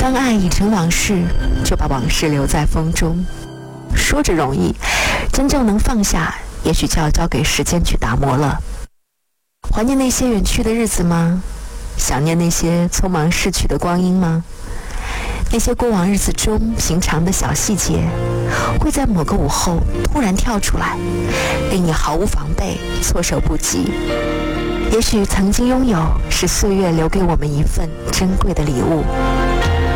当爱已成往事，就把往事留在风中。说着容易，真正能放下，也许就要交给时间去打磨了。怀念那些远去的日子吗？想念那些匆忙逝去的光阴吗？那些过往日子中平常的小细节，会在某个午后突然跳出来，令你毫无防备，措手不及。也许曾经拥有，是岁月留给我们一份珍贵的礼物。